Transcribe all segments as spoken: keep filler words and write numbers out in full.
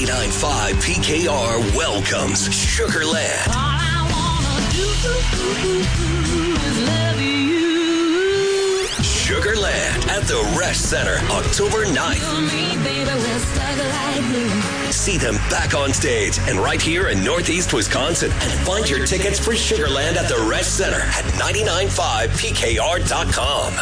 ninety-nine point five P K R welcomes Sugarland. All I wanna do is love you. Sugarland at the Rest Center, October ninth. You and me, baby, we're stuck like glue. See them back on stage and right here in Northeast Wisconsin. And find your tickets for Sugarland at the Rest Center at ninety-nine point five P K R dot com.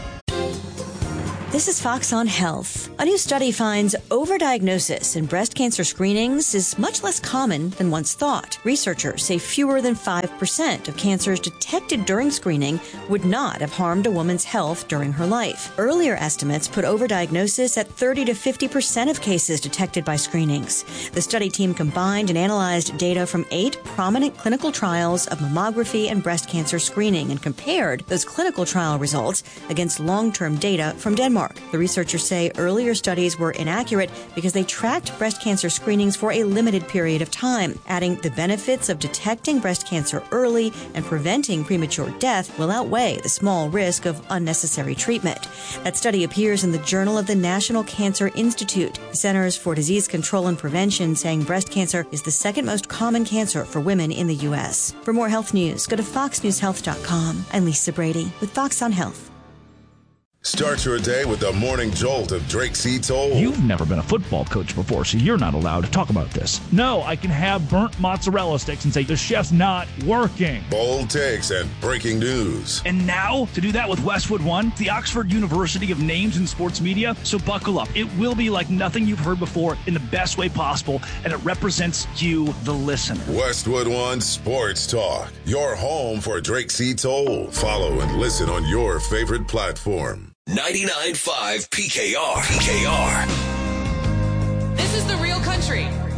This is Fox on Health. A new study finds overdiagnosis in breast cancer screenings is much less common than once thought. Researchers say fewer than five percent of cancers detected during screening would not have harmed a woman's health during her life. Earlier estimates put overdiagnosis at thirty to fifty percent of cases detected by screenings. The study team combined and analyzed data from eight prominent clinical trials of mammography and breast cancer screening and compared those clinical trial results against long-term data from Denmark. The researchers say earlier studies were inaccurate because they tracked breast cancer screenings for a limited period of time, adding the benefits of detecting breast cancer early and preventing premature death will outweigh the small risk of unnecessary treatment. That study appears in the Journal of the National Cancer Institute, the Centers for Disease Control and Prevention, saying breast cancer is the second most common cancer for women in the U S. For more health news, go to fox news health dot com. I'm Lisa Brady with Fox on Health. Start your day with the morning jolt of Drake C. Toll. You've never been a football coach before, so you're not allowed to talk about this. No, I can have burnt mozzarella sticks and say the chef's not working. Bold takes and breaking news. And now, to do that with Westwood One, the Oxford University of Names in Sports Media. So buckle up. It will be like nothing you've heard before in the best way possible, and it represents you, the listener. Westwood One Sports Talk, your home for Drake C. Toll. Follow and listen on your favorite platform. ninety-nine point five P K R. P K R. This is the real country.